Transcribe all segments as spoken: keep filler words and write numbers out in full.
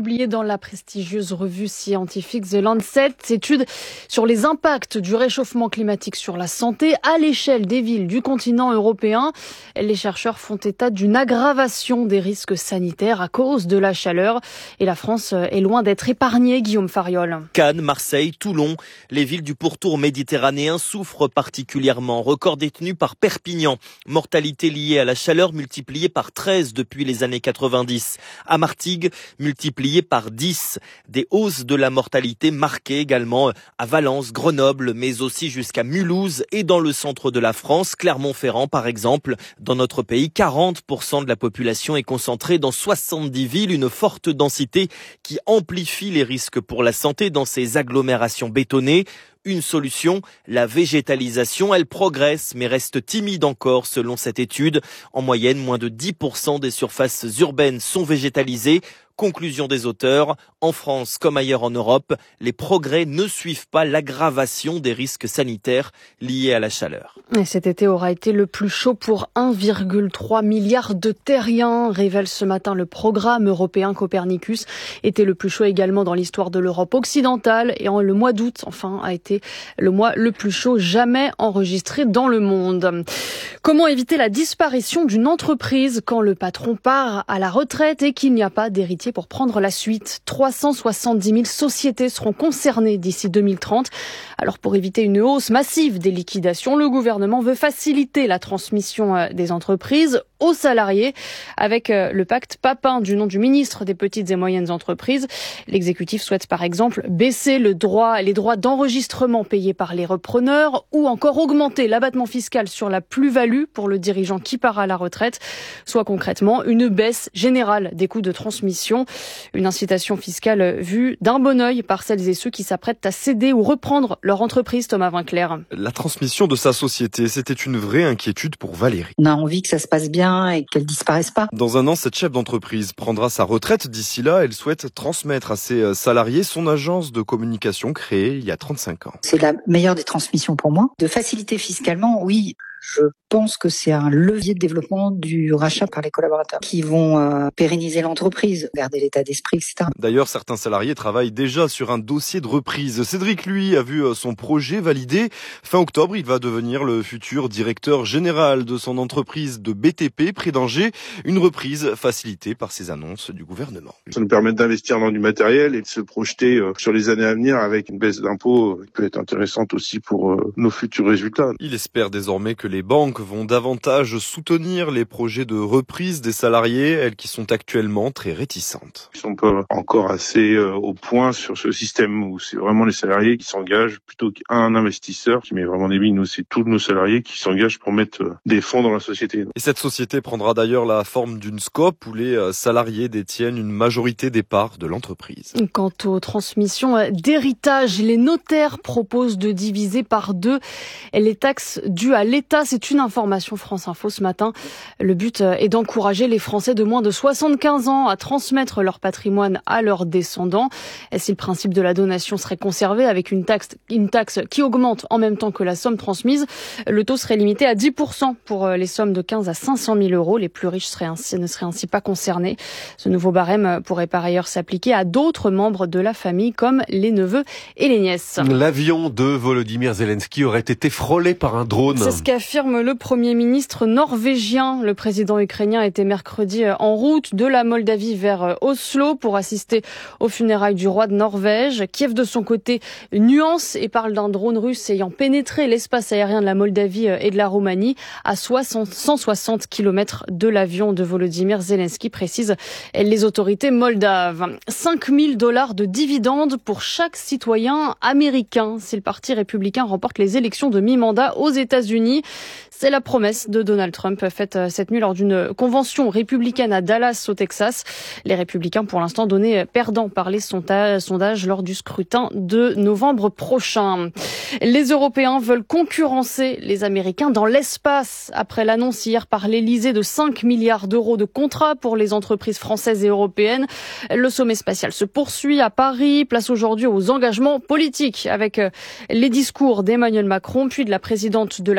publiée dans la prestigieuse revue scientifique The Lancet, étude sur les impacts du réchauffement climatique sur la santé à l'échelle des villes du continent européen. Les chercheurs font état d'une aggravation des risques sanitaires à cause de la chaleur. Et la France est loin d'être épargnée, Guillaume Fariol. Cannes, Marseille, Toulon, les villes du pourtour méditerranéen souffrent particulièrement. Record détenu par Perpignan. Mortalité liée à la chaleur multipliée par treize depuis les années quatre-vingt-dix. À Martigues, multipliée par dix. Des hausses de la mortalité marquées également à Valence, Grenoble, mais aussi jusqu'à Mulhouse et dans le centre de la France, Clermont-Ferrand par exemple. Dans notre pays, quarante pour cent de la population est concentrée dans soixante-dix villes, une forte densité qui amplifie les risques pour la santé dans ces agglomérations bétonnées. Une solution, la végétalisation, elle progresse mais reste timide encore selon cette étude. En moyenne, moins de dix pour cent des surfaces urbaines sont végétalisées. Conclusion des auteurs, en France comme ailleurs en Europe, les progrès ne suivent pas l'aggravation des risques sanitaires liés à la chaleur. Et cet été aura été le plus chaud pour un virgule trois milliard de terriens, révèle ce matin le programme européen Copernicus. Était le plus chaud également dans l'histoire de l'Europe occidentale et en le mois d'août, enfin, a été le mois le plus chaud jamais enregistré dans le monde. Comment éviter la disparition d'une entreprise quand le patron part à la retraite et qu'il n'y a pas d'héritier pour prendre la suite? trois cent soixante-dix mille sociétés seront concernées d'ici deux mille trente. Alors pour éviter une hausse massive des liquidations, le gouvernement veut faciliter la transmission des entreprises aux salariés avec le pacte Papin du nom du ministre des petites et moyennes entreprises. L'exécutif souhaite par exemple baisser le droit, les droits d'enregistrement payés par les repreneurs ou encore augmenter l'abattement fiscal sur la plus-value pour le dirigeant qui part à la retraite, soit concrètement une baisse générale des coûts de transmission. Une incitation fiscale vue d'un bon œil par celles et ceux qui s'apprêtent à céder ou reprendre leur entreprise, Thomas Vinclair. La transmission de sa société, c'était une vraie inquiétude pour Valérie. On a envie que ça se passe bien et qu'elle disparaisse pas. Dans un an, cette chef d'entreprise prendra sa retraite. D'ici là, elle souhaite transmettre à ses salariés son agence de communication créée il y a trente-cinq ans. C'est la meilleure des transmissions pour moi. De faciliter fiscalement, oui. Je pense que c'est un levier de développement du rachat par les collaborateurs qui vont euh, pérenniser l'entreprise, garder l'état d'esprit, et cetera. D'ailleurs, certains salariés travaillent déjà sur un dossier de reprise. Cédric, lui, a vu son projet validé. Fin octobre, il va devenir le futur directeur général de son entreprise de B T P près d'Angers. Une reprise facilitée par ces annonces du gouvernement. Ça nous permet d'investir dans du matériel et de se projeter sur les années à venir avec une baisse d'impôts qui peut être intéressante aussi pour nos futurs résultats. Il espère désormais que les banques vont davantage soutenir les projets de reprise des salariés, elles qui sont actuellement très réticentes. Ils sont pas encore assez euh, au point sur ce système où c'est vraiment les salariés qui s'engagent plutôt qu'un investisseur qui met vraiment des billes. Nous, c'est tous nos salariés qui s'engagent pour mettre euh, des fonds dans la société. Et cette société prendra d'ailleurs la forme d'une scope où les salariés détiennent une majorité des parts de l'entreprise. Quant aux transmissions d'héritage, les notaires proposent de diviser par deux les taxes dues à l'État. C'est une information France Info ce matin. Le but est d'encourager les Français de moins de soixante-quinze ans à transmettre leur patrimoine à leurs descendants. Et si le principe de la donation serait conservé avec une taxe, une taxe qui augmente en même temps que la somme transmise, le taux serait limité à dix pour cent pour les sommes de quinze à cinq cent mille euros. Les plus riches seraient ainsi, ne seraient ainsi pas concernés. Ce nouveau barème pourrait par ailleurs s'appliquer à d'autres membres de la famille comme les neveux et les nièces. L'avion de Volodymyr Zelensky aurait été frôlé par un drone. C'est ce qu'affirme le Premier ministre norvégien. Le président ukrainien était mercredi en route de la Moldavie vers Oslo pour assister aux funérailles du roi de Norvège. Kiev, de son côté, nuance et parle d'un drone russe ayant pénétré l'espace aérien de la Moldavie et de la Roumanie à cent soixante kilomètres de l'avion de Volodymyr Zelensky, précisent les autorités moldaves. cinq mille dollars de dividendes pour chaque citoyen américain si le parti républicain remporte les élections de mi-mandat aux États-Unis. C'est la promesse de Donald Trump faite cette nuit lors d'une convention républicaine à Dallas, au Texas. Les républicains, pour l'instant, donnés perdants par les sondages lors du scrutin de novembre prochain. Les Européens veulent concurrencer les Américains dans l'espace. Après l'annonce hier par l'Elysée de cinq milliards d'euros de contrats pour les entreprises françaises et européennes, le sommet spatial se poursuit à Paris. Place aujourd'hui aux engagements politiques avec les discours d'Emmanuel Macron puis de la présidente de la Commission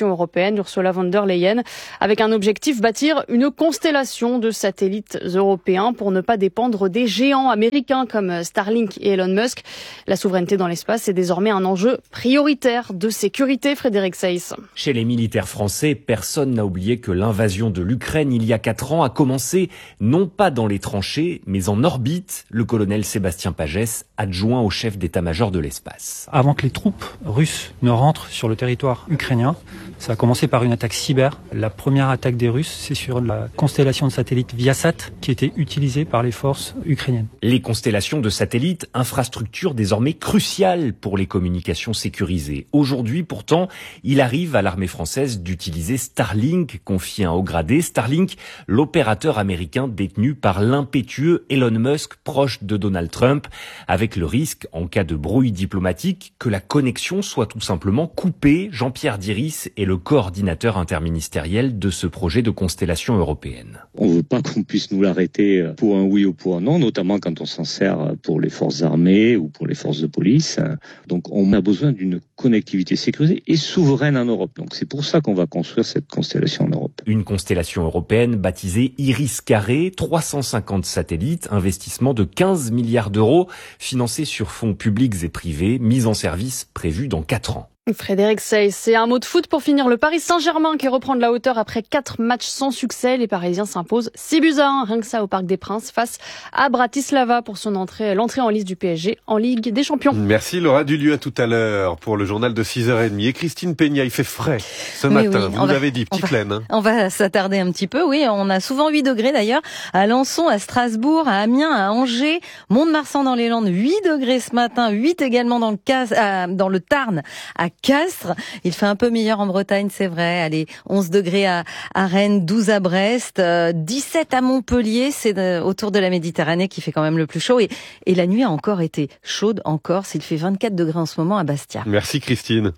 Commission européenne, Ursula von der Leyen, avec un objectif, bâtir une constellation de satellites européens pour ne pas dépendre des géants américains comme Starlink et Elon Musk. La souveraineté dans l'espace est désormais un enjeu prioritaire de sécurité, Frédéric Seyss. Chez les militaires français, personne n'a oublié que l'invasion de l'Ukraine il y a quatre ans a commencé non pas dans les tranchées, mais en orbite. Le colonel Sébastien Pagès, adjoint au chef d'état-major de l'espace. Avant que les troupes russes ne rentrent sur le territoire ukrainien, ça a commencé par une attaque cyber. La première attaque des Russes, c'est sur la constellation de satellites Viasat qui était utilisée par les forces ukrainiennes. Les constellations de satellites, infrastructure désormais cruciale pour les communications sécurisées. Aujourd'hui, pourtant, il arrive à l'armée française d'utiliser Starlink, confié à un haut gradé. Starlink, l'opérateur américain détenu par l'impétueux Elon Musk, proche de Donald Trump, avec le risque, en cas de brouille diplomatique, que la connexion soit tout simplement coupée. Jean-Pierre Diris est le coordinateur interministériel de ce projet de constellation européenne. On ne veut pas qu'on puisse nous l'arrêter pour un oui ou pour un non, notamment quand on s'en sert pour les forces armées ou pour les forces de police. Donc on a besoin d'une connectivité sécurisée et souveraine en Europe. Donc c'est pour ça qu'on va construire cette constellation en Europe. Une constellation européenne baptisée Iris-Carré, trois cent cinquante satellites, investissement de quinze milliards d'euros, financé sur fonds publics et privés, mise en service prévue dans quatre ans. Frédéric Seyss, c'est un mot de foot pour finir. Le Paris Saint-Germain qui reprend de la hauteur après quatre matchs sans succès. Les Parisiens s'imposent six buts à un, rien que ça au Parc des Princes, face à Bratislava pour son entrée, l'entrée en liste du P S G en Ligue des Champions. Merci Laura Dulieu, à tout à l'heure pour le journal de six heures trente. Et Christine Peña, il fait frais ce oui, matin, oui, vous va, l'avez dit, petite va, laine. Hein. On va s'attarder un petit peu, oui, on a souvent huit degrés d'ailleurs, à Alençon, à Strasbourg, à Amiens, à Angers, Mont-de-Marsan dans les Landes, huit degrés ce matin, huit également dans le, Cas, à, dans le Tarn, à Castres. Il fait un peu meilleur en Bretagne, c'est vrai. Allez, onze degrés à, à Rennes, douze à Brest, euh, dix-sept à Montpellier. C'est de, autour de la Méditerranée qui fait quand même le plus chaud. Et, et la nuit a encore été chaude en Corse. Il fait vingt-quatre degrés en ce moment à Bastia. Merci Christine.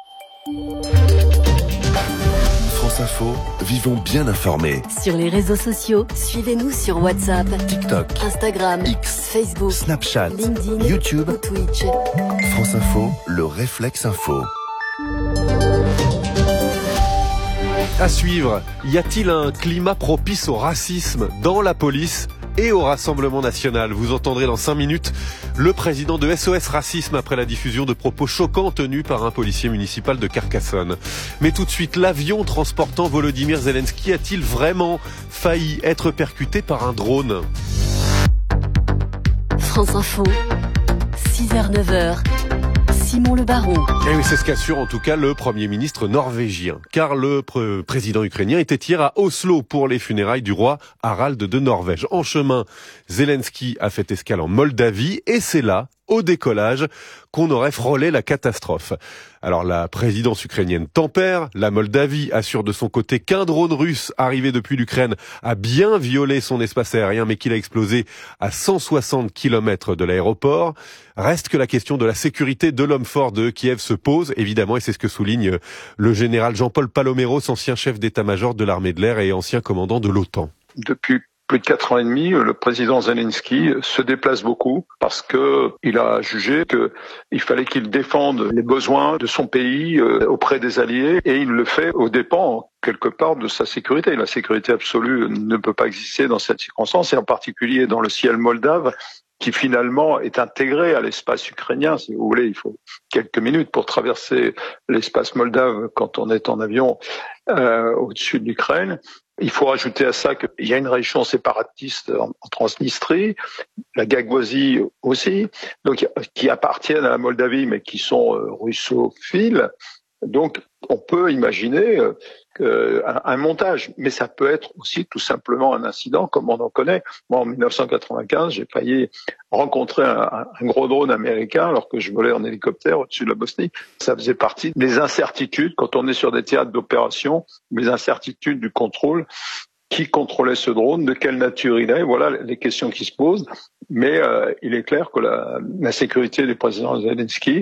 France Info, vivons bien informés. Sur les réseaux sociaux, suivez-nous sur WhatsApp, TikTok, Instagram, X, Facebook, Snapchat, LinkedIn, YouTube ou Twitch. France Info, le réflexe info. À suivre, y a-t-il un climat propice au racisme dans la police et au Rassemblement national? Vous entendrez dans cinq minutes le président de S O S Racisme après la diffusion de propos choquants tenus par un policier municipal de Carcassonne. Mais tout de suite, l'avion transportant Volodymyr Zelensky a-t-il vraiment failli être percuté par un drone? France Info, six heures neuf heures. Simon Le Baron. Et oui, c'est ce qu'assure en tout cas le Premier ministre norvégien. Car le pr- président ukrainien était hier à Oslo pour les funérailles du roi Harald de Norvège. En chemin, Zelensky a fait escale en Moldavie et c'est là, au décollage, qu'on aurait frôlé la catastrophe. Alors la présidence ukrainienne tempère, la Moldavie assure de son côté qu'un drone russe arrivé depuis l'Ukraine a bien violé son espace aérien mais qu'il a explosé à cent soixante kilomètres de l'aéroport. Reste que la question de la sécurité de l'homme fort de Kiev se pose, évidemment, et c'est ce que souligne le général Jean-Paul Paloméros, ancien chef d'état-major de l'armée de l'air et ancien commandant de l'OTAN. Depuis plus de quatre ans et demi, le président Zelensky se déplace beaucoup parce que il a jugé que il fallait qu'il défende les besoins de son pays auprès des alliés et il le fait aux dépens quelque part de sa sécurité. La sécurité absolue ne peut pas exister dans cette circonstance et en particulier dans le ciel moldave qui finalement est intégré à l'espace ukrainien. Si vous voulez, il faut quelques minutes pour traverser l'espace moldave quand on est en avion euh, au-dessus de l'Ukraine. Il faut rajouter à ça qu'il y a une région séparatiste en, en Transnistrie, la Gagouasie aussi, donc qui appartiennent à la Moldavie mais qui sont euh, russophiles. Donc on peut imaginer euh, euh, un, un montage, mais ça peut être aussi tout simplement un incident comme on en connaît. Moi en dix-neuf cent quatre-vingt-quinze, j'ai failli rencontrer un, un, un gros drone américain alors que je volais en hélicoptère au-dessus de la Bosnie. Ça faisait partie des incertitudes quand on est sur des théâtres d'opération, les incertitudes du contrôle. Qui contrôlait ce drone, de quelle nature il est, voilà les questions qui se posent. Mais euh, il est clair que la, la sécurité du président Zelensky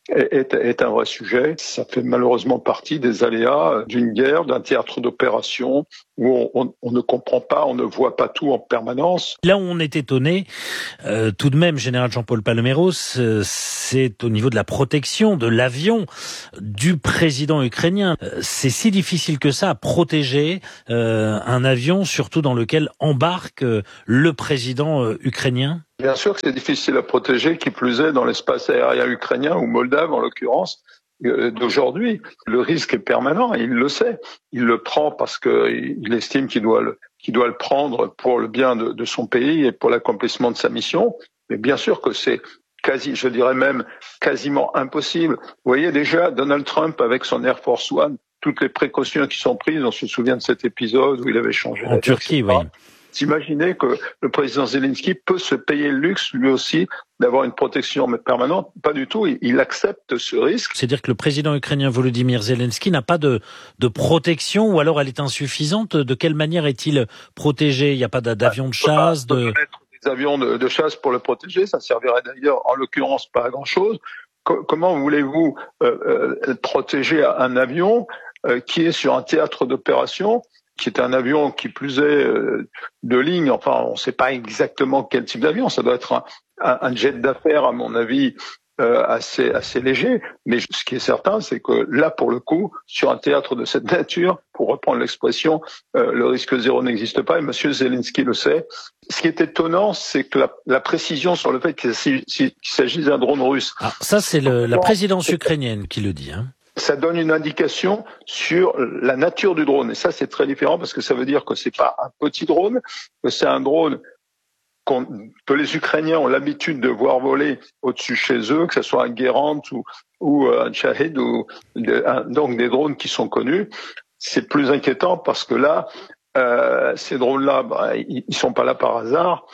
est, est un vrai sujet. Ça fait malheureusement partie des aléas d'une guerre, d'un théâtre d'opération où on, on, on ne comprend pas, on ne voit pas tout en permanence. Là où on est étonné, euh, tout de même, général Jean-Paul Paloméros, euh, c'est au niveau de la protection de l'avion du président ukrainien. Euh, c'est si difficile que ça à protéger euh, un avion, surtout dans lequel embarque euh, le président euh, ukrainien. Bien sûr que c'est difficile à protéger, qui plus est dans l'espace aérien ukrainien ou moldave en l'occurrence euh, d'aujourd'hui. Le risque est permanent, et il le sait. Il le prend parce qu'il estime qu'il doit le, qu'il doit le prendre pour le bien de, de son pays et pour l'accomplissement de sa mission. Mais bien sûr que c'est quasi, je dirais même quasiment impossible. Vous voyez déjà Donald Trump avec son Air Force One, toutes les précautions qui sont prises, on se souvient de cet épisode où il avait changé. En Turquie, oui. Imaginez que le président Zelensky peut se payer le luxe, lui aussi, d'avoir une protection permanente. Pas du tout, il accepte ce risque. C'est-à-dire que le président ukrainien Volodymyr Zelensky n'a pas de, de protection, ou alors elle est insuffisante. De quelle manière est-il protégé? Il n'y a pas d'avion de chasse de... Des avions de, de chasse pour le protéger, ça servirait d'ailleurs en l'occurrence pas à grand-chose. Co- comment voulez-vous euh, euh, protéger un avion euh, qui est sur un théâtre d'opération, qui est un avion qui plus est euh, de ligne, enfin on ne sait pas exactement quel type d'avion, ça doit être un, un, un jet d'affaires à mon avis euh, assez assez léger, mais ce qui est certain c'est que là pour le coup, sur un théâtre de cette nature, pour reprendre l'expression, euh, le risque zéro n'existe pas et monsieur Zelensky le sait. Ce qui est étonnant, c'est que la, la précision sur le fait qu'il s'agisse d'un drone russe. Ah, ça c'est le, la présidence ukrainienne qui le dit, hein. Ça donne une indication sur la nature du drone. Et ça, c'est très différent parce que ça veut dire que c'est pas un petit drone, que c'est un drone qu'on, que les Ukrainiens ont l'habitude de voir voler au-dessus chez eux, que ce soit un Gerant ou, ou un Shahed, ou un, donc des drones qui sont connus. C'est plus inquiétant parce que là, euh, ces drones-là, bah, ils, ils sont pas là par hasard.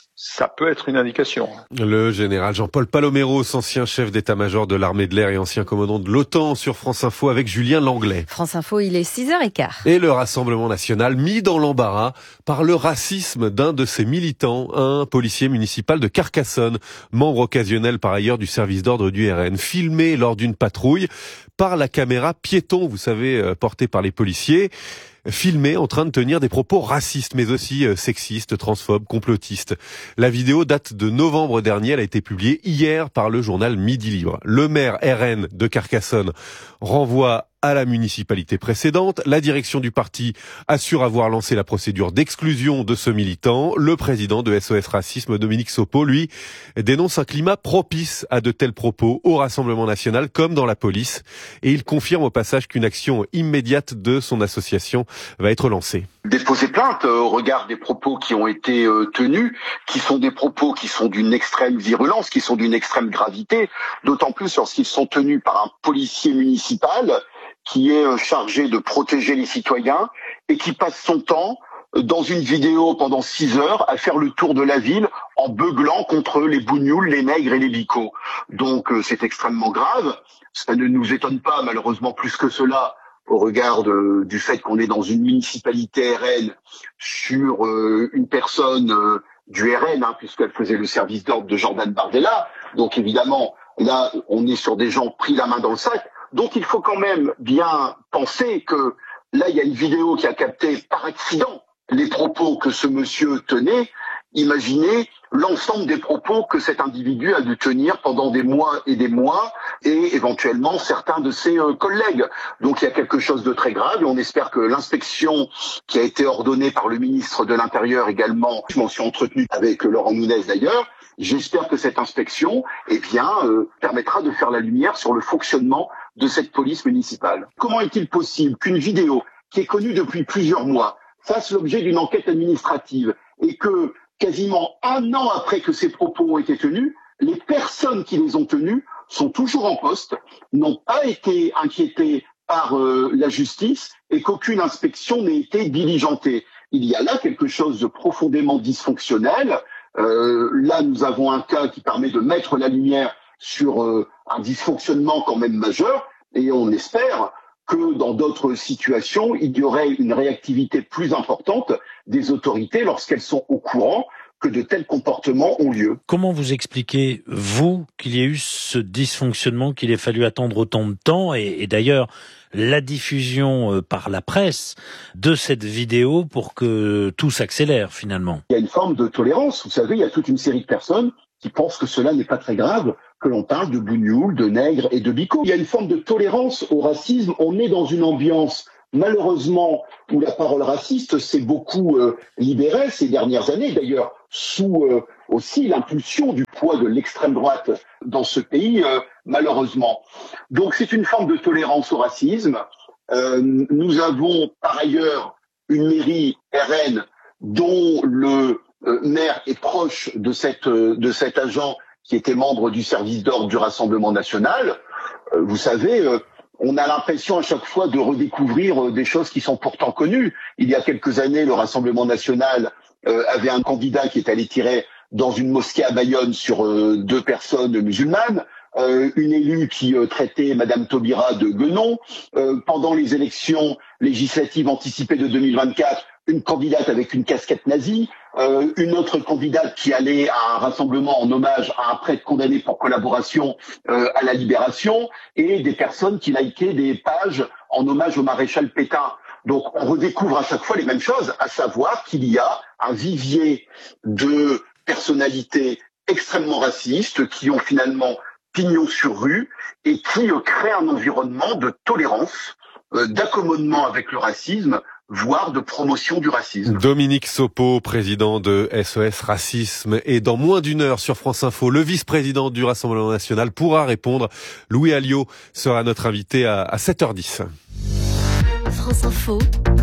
Ça peut être une indication. Le général Jean-Paul Paloméros, ancien chef d'état-major de l'armée de l'air et ancien commandant de l'OTAN sur France Info avec Julien Langlais. France Info, il est six heures quinze. Et le Rassemblement national mis dans l'embarras par le racisme d'un de ses militants, un policier municipal de Carcassonne, membre occasionnel par ailleurs du service d'ordre du R N, filmé lors d'une patrouille par la caméra piéton, vous savez, portée par les policiers. Filmé en train de tenir des propos racistes, mais aussi euh, sexistes, transphobes, complotistes. La vidéo date de novembre dernier, elle a été publiée hier par le journal Midi Libre. Le maire R N de Carcassonne renvoie à la municipalité précédente. La direction du parti assure avoir lancé la procédure d'exclusion de ce militant. Le président de S O S Racisme, Dominique Sopo, lui, dénonce un climat propice à de tels propos au Rassemblement national comme dans la police. Et il confirme au passage qu'une action immédiate de son association va être lancée. Déposer plainte euh, au regard des propos qui ont été euh, tenus, qui sont des propos qui sont d'une extrême virulence, qui sont d'une extrême gravité, d'autant plus lorsqu'ils sont tenus par un policier municipal qui est chargé de protéger les citoyens et qui passe son temps dans une vidéo pendant six heures à faire le tour de la ville en beuglant contre les bougnoules, les nègres et les bicots. Donc euh, c'est extrêmement grave. Ça ne nous étonne pas malheureusement plus que cela au regard de, du fait qu'on est dans une municipalité R N sur euh, une personne euh, du R N, hein, puisqu'elle faisait le service d'ordre de Jordan Bardella. Donc évidemment, là, on est sur des gens pris la main dans le sac. Donc il faut quand même bien penser que là, il y a une vidéo qui a capté par accident les propos que ce monsieur tenait. Imaginez l'ensemble des propos que cet individu a dû tenir pendant des mois et des mois, et éventuellement certains de ses euh, collègues. Donc il y a quelque chose de très grave, et on espère que l'inspection qui a été ordonnée par le ministre de l'Intérieur également, je m'en suis entretenu avec Laurent Nunez d'ailleurs, j'espère que cette inspection eh bien, euh, permettra de faire la lumière sur le fonctionnement de cette police municipale. Comment est-il possible qu'une vidéo qui est connue depuis plusieurs mois fasse l'objet d'une enquête administrative et que quasiment un an après que ces propos ont été tenus, les personnes qui les ont tenus sont toujours en poste, n'ont pas été inquiétées par euh, la justice et qu'aucune inspection n'ait été diligentée. Il y a là quelque chose de profondément dysfonctionnel. Euh, là, nous avons un cas qui permet de mettre la lumière sur euh, un dysfonctionnement quand même majeur, et on espère que dans d'autres situations, il y aurait une réactivité plus importante des autorités lorsqu'elles sont au courant que de tels comportements ont lieu. Comment vous expliquez, vous, qu'il y ait eu ce dysfonctionnement, qu'il ait fallu attendre autant de temps, et, et d'ailleurs la diffusion euh, par la presse de cette vidéo pour que tout s'accélère finalement? Il y a une forme de tolérance. Vous savez, il y a toute une série de personnes qui pensent que cela n'est pas très grave, que l'on parle de bougnoul, de nègre et de bico. Il y a une forme de tolérance au racisme. On est dans une ambiance, malheureusement, où la parole raciste s'est beaucoup euh, libérée ces dernières années, d'ailleurs, sous euh, aussi l'impulsion du poids de l'extrême droite dans ce pays, euh, malheureusement. Donc c'est une forme de tolérance au racisme. Euh, nous avons par ailleurs une mairie R N dont le euh, maire est proche de, cette, euh, de cet agent qui était membre du service d'ordre du Rassemblement national. Euh, vous savez... Euh, On a l'impression à chaque fois de redécouvrir des choses qui sont pourtant connues. Il y a quelques années, le Rassemblement national euh, avait un candidat qui est allé tirer dans une mosquée à Bayonne sur euh, deux personnes musulmanes, euh, une élue qui euh, traitait Madame Taubira de guenon. Euh, pendant les élections législatives anticipées de deux mille vingt-quatre, une candidate avec une casquette nazie. Euh, une autre candidate qui allait à un rassemblement en hommage à un prêtre condamné pour collaboration euh, à la Libération, et des personnes qui likaient des pages en hommage au maréchal Pétain. Donc on redécouvre à chaque fois les mêmes choses, à savoir qu'il y a un vivier de personnalités extrêmement racistes qui ont finalement pignon sur rue et qui euh, créent un environnement de tolérance, euh, d'accommodement avec le racisme, voire de promotion du racisme. Dominique Sopo, président de S O S Racisme, et dans moins d'une heure sur France Info, le vice-président du Rassemblement national pourra répondre. Louis Alliot sera notre invité à, à sept heures dix. France Info,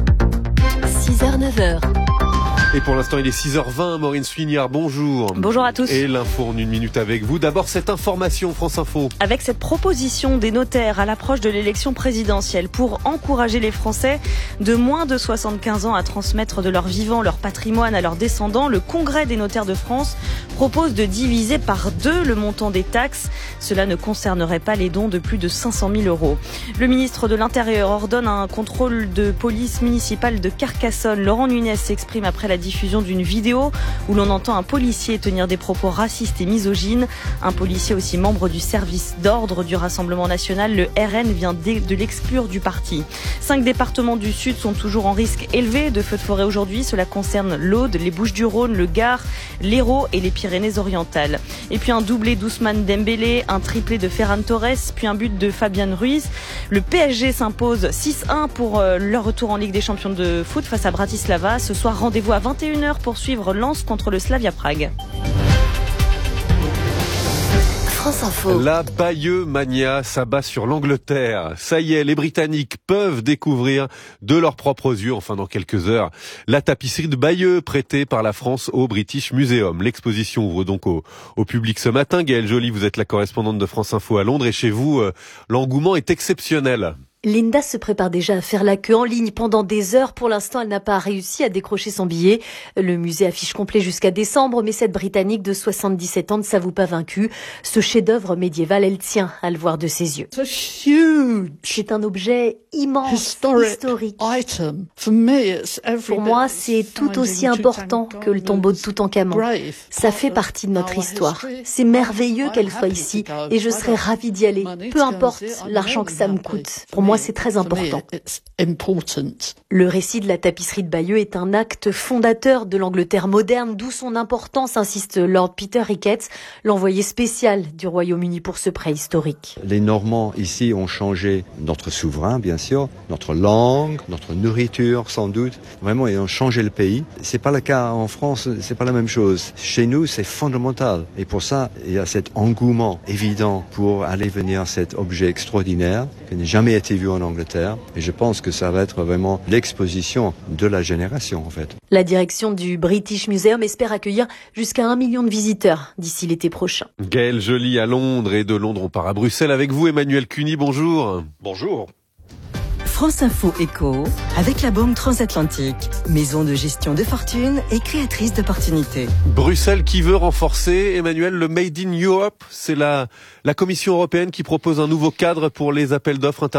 six heures neuf heures. Et pour l'instant, il est six heures vingt. Maureen Suignard, bonjour. Bonjour à tous. Et l'info en une minute avec vous. D'abord, cette information, France Info. Avec cette proposition des notaires à l'approche de l'élection présidentielle pour encourager les Français de moins de soixante-quinze ans à transmettre de leur vivant leur patrimoine à leurs descendants, le Congrès des notaires de France propose de diviser par deux le montant des taxes. Cela ne concernerait pas les dons de plus de cinq cent mille euros. Le ministre de l'Intérieur ordonne un contrôle de police municipale de Carcassonne. Laurent Nunez s'exprime après la diffusion d'une vidéo où l'on entend un policier tenir des propos racistes et misogynes. Un policier aussi membre du service d'ordre du Rassemblement national, le R N, vient de l'exclure du parti. Cinq départements du Sud sont toujours en risque élevé de feux de forêt aujourd'hui. Cela concerne l'Aude, les Bouches-du-Rhône, le Gard, l'Hérault et les Pyrénées-Orientales. Et puis un doublé d'Ousmane Dembélé, un triplé de Ferran Torres, puis un but de Fabian Ruiz. Le P S G s'impose six un pour leur retour en Ligue des Champions de foot face à Bratislava. Ce soir, rendez-vous à vingt et une heures pour suivre Lens contre le Slavia Prague. France Info. La Bayeux Mania s'abat sur l'Angleterre. Ça y est, les Britanniques peuvent découvrir de leurs propres yeux, enfin dans quelques heures, la tapisserie de Bayeux prêtée par la France au British Museum. L'exposition ouvre donc au, au public ce matin. Gaëlle Joly, vous êtes la correspondante de France Info à Londres et chez vous, euh, l'engouement est exceptionnel. Linda se prépare déjà à faire la queue en ligne pendant des heures. Pour l'instant, elle n'a pas réussi à décrocher son billet. Le musée affiche complet jusqu'à décembre, mais cette Britannique de soixante-dix-sept ans ne s'avoue pas vaincue. Ce chef-d'œuvre médiéval, elle tient à le voir de ses yeux. C'est un objet immense, historique. Pour moi, c'est tout aussi important que le tombeau de Toutankhamon. Ça fait partie de notre histoire. C'est merveilleux qu'elle soit ici et je serais ravie d'y aller, peu importe l'argent que ça me coûte. Pour moi, c'est très important. Le récit de la tapisserie de Bayeux est un acte fondateur de l'Angleterre moderne, d'où son importance, insiste Lord Peter Ricketts, l'envoyé spécial du Royaume-Uni pour ce prêt historique. Les Normands ici ont changé notre souverain, bien sûr, notre langue, notre nourriture, sans doute. Vraiment, ils ont changé le pays. C'est pas le cas en France, c'est pas la même chose. Chez nous, c'est fondamental. Et pour ça, il y a cet engouement évident pour aller venir cet objet extraordinaire qui n'a jamais été vu en Angleterre. Et je pense que ça va être vraiment l'exposition de la génération, en fait. La direction du British Museum espère accueillir jusqu'à un million de visiteurs d'ici l'été prochain. Gaëlle Joly à Londres, et de Londres on part à Bruxelles avec vous, Emmanuel Cuny, bonjour. Bonjour. France Info Éco, avec la Banque Transatlantique, maison de gestion de fortune et créatrice d'opportunités. Bruxelles qui veut renforcer, Emmanuel, le Made in Europe, c'est la, la Commission européenne qui propose un nouveau cadre pour les appels d'offres internationaux ?